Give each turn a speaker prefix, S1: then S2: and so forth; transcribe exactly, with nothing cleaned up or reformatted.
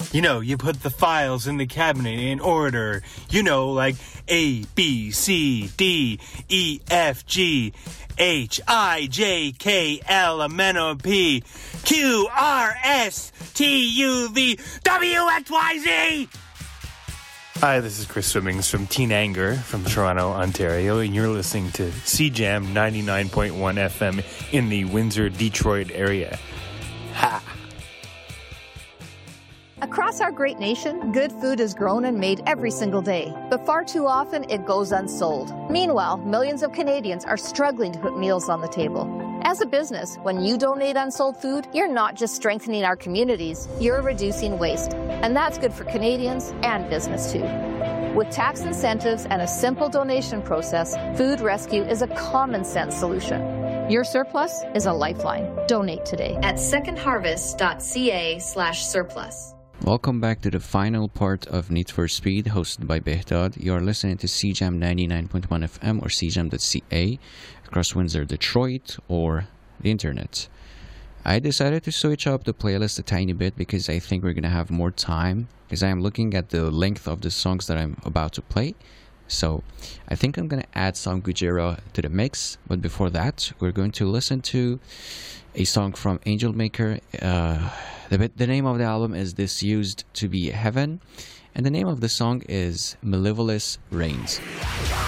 S1: You know, you put the files in the cabinet in order. You know, like A, B, C, D, E, F, G, H, I, J, K, L, M, N, O, P, Q, R, S, T, U, V, W, X, Y, Z! Hi, this is Chris Swimmings from Teen Anger from Toronto, Ontario, and you're listening to C J A M ninety-nine point one F M in the Windsor-Detroit area. Ha!
S2: Across our great nation, good food is grown and made every single day, but far too often it goes unsold. Meanwhile, millions of Canadians are struggling to put meals on the table. As a business, when you donate unsold food, you're not just strengthening our communities, you're reducing waste. And that's good for Canadians and business too. With tax incentives and a simple donation process, Food Rescue is a common sense solution. Your surplus is a lifeline. Donate today at secondharvest.ca slash surplus.
S3: Welcome back to the final part of Need for Speed, hosted by Behtad. You're listening to C J A M ninety-nine point one F M or C J A M dot C A across Windsor, Detroit, or the internet. I decided to switch up the playlist a tiny bit because I think we're going to have more time, because I am looking at the length of the songs that I'm about to play. So I think I'm going to add some Gujira to the mix, but before that, we're going to listen to a song from Angel Maker. Uh, the, the name of the album is This Used to Be Heaven, and the name of the song is Malevolous Reigns.